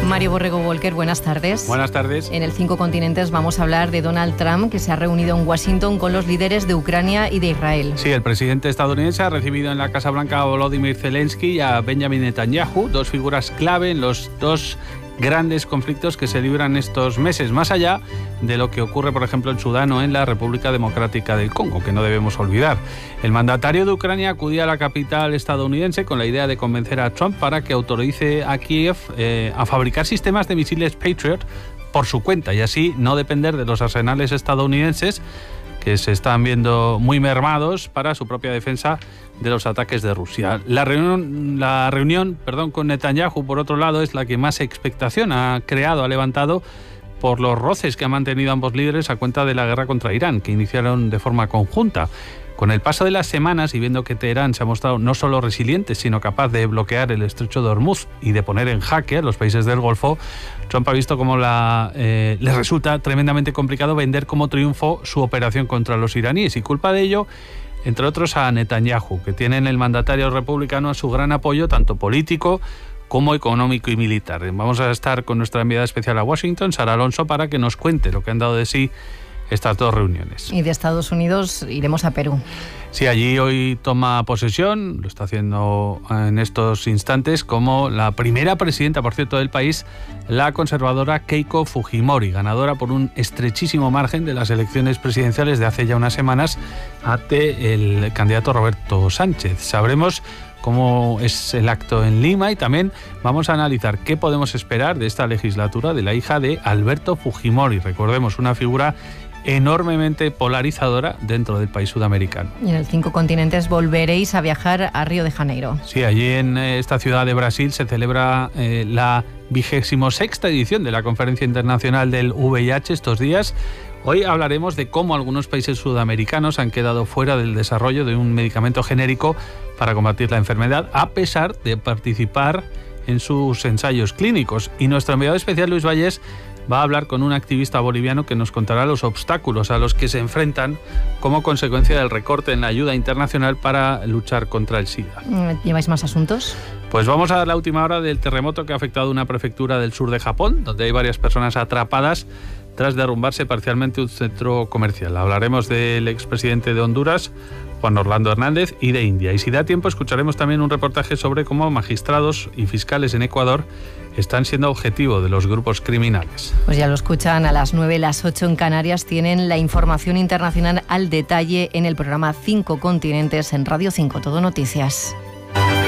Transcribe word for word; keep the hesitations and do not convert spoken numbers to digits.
Mario Borrego Volker, buenas tardes. Buenas tardes. En el Cinco Continentes vamos a hablar de Donald Trump, que se ha reunido en Washington con los líderes de Ucrania y de Israel. Sí, el presidente estadounidense ha recibido en la Casa Blanca a Volodymyr Zelensky y a Benjamin Netanyahu, dos figuras clave en los dos grandes conflictos que se libran estos meses, más allá de lo que ocurre, por ejemplo, en Sudán o en la República Democrática del Congo, que no debemos olvidar. El mandatario de Ucrania acudía a la capital estadounidense con la idea de convencer a Trump para que autorice a Kiev eh, a fabricar sistemas de misiles Patriot por su cuenta y así no depender de los arsenales estadounidenses, que se están viendo muy mermados para su propia defensa de los ataques de Rusia. La reunión, la reunión perdón, con Netanyahu, por otro lado, es la que más expectación ha creado, ha levantado por los roces que han mantenido ambos líderes a cuenta de la guerra contra Irán, que iniciaron de forma conjunta. Con el paso de las semanas y viendo que Teherán se ha mostrado no solo resiliente, sino capaz de bloquear el estrecho de Hormuz y de poner en jaque a los países del Golfo, Trump ha visto cómo la, eh, les resulta tremendamente complicado vender como triunfo su operación contra los iraníes, y culpa de ello, entre otros, a Netanyahu, que tiene en el mandatario republicano a su gran apoyo, tanto político como económico y militar. Vamos a estar con nuestra enviada especial a Washington, Sara Alonso, para que nos cuente lo que han dado de sí estas dos reuniones. Y de Estados Unidos iremos a Perú. Sí, allí hoy toma posesión, lo está haciendo en estos instantes, como la primera presidenta, por cierto, del país, la conservadora Keiko Fujimori, ganadora por un estrechísimo margen de las elecciones presidenciales de hace ya unas semanas ante el candidato Roberto Sánchez. Sabremos cómo es el acto en Lima y también vamos a analizar qué podemos esperar de esta legislatura de la hija de Alberto Fujimori. Recordemos, una figura enormemente polarizadora dentro del país sudamericano. Y en el Cinco Continentes volveréis a viajar a Río de Janeiro. Sí, allí en esta ciudad de Brasil se celebra eh, la vigésimo sexta edición de la Conferencia Internacional del V I H estos días. Hoy hablaremos de cómo algunos países sudamericanos han quedado fuera del desarrollo de un medicamento genérico para combatir la enfermedad, a pesar de participar en sus ensayos clínicos. Y nuestro enviado especial, Luis Vallés, va a hablar con un activista boliviano que nos contará los obstáculos a los que se enfrentan como consecuencia del recorte en la ayuda internacional para luchar contra el SIDA. ¿Lleváis más asuntos? Pues vamos a dar la última hora del terremoto que ha afectado una prefectura del sur de Japón, donde hay varias personas atrapadas tras derrumbarse parcialmente un centro comercial. Hablaremos del expresidente de Honduras, Juan Orlando Hernández, y de India. Y si da tiempo, escucharemos también un reportaje sobre cómo magistrados y fiscales en Ecuador están siendo objetivo de los grupos criminales. Pues ya lo escuchan, a las nueve, las ocho en Canarias, tienen la información internacional al detalle en el programa Cinco Continentes en Radio cinco, Todo Noticias.